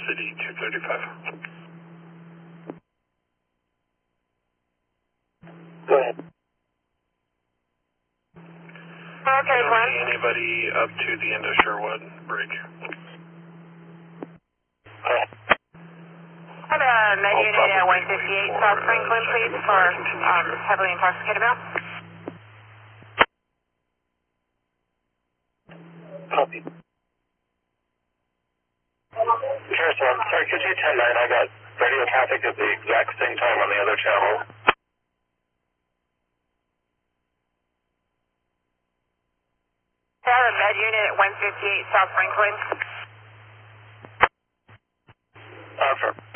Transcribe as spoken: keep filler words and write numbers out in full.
City two thirty-five. Go ahead. Okay, I don't one. see anybody up to the end of Sherwood Bridge. Have a med unit at one fifty-eight South Franklin, please, for um, heavily intoxicated male. Copy. Carousel, I'm sorry, could you ten nine? I got radio traffic at the exact same time on the other channel. Have a med unit at one fifty-eight South Franklin. Uh, for